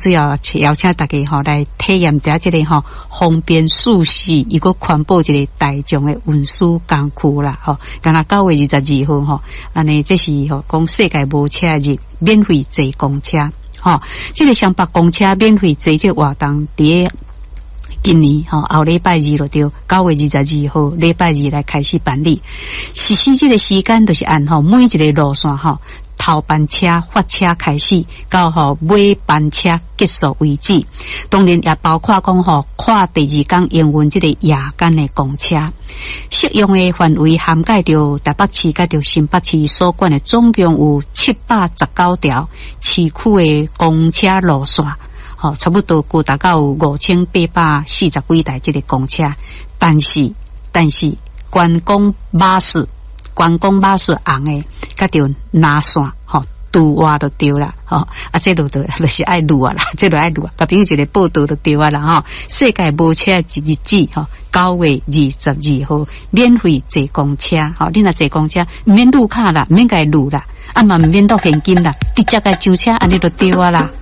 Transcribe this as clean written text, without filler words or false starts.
次邀请大家吼来体验一下这个吼方便舒适，伊个环保一个大众的运输工具啦吼。刚才9月22号吼，安尼这是吼讲世界无车日，免费坐公车吼。这个双北公车免费坐这活动伫今年后礼拜2就对9月22号礼拜2来开始办理。实施这个时间就是按每一个路线头班车发车开始到尾班车结束为止。当然也包括讲跨第2天营运这个夜间的公车。适用的范围涵盖到台北市甲到新北市所管的总共有719条市区的公车路线。差不多高达到5840几台这个公车，但是观光巴士红的，甲着拿线拄话就对啦，这就是爱录啊啦，这就爱录啊，甲朋友一个报道就对啊啦世界无车日子9月22号免费坐公车，你若坐公车免录卡啦，免甲伊录啦，嘛免到现金啦，直接甲上车安尼就对啊啦。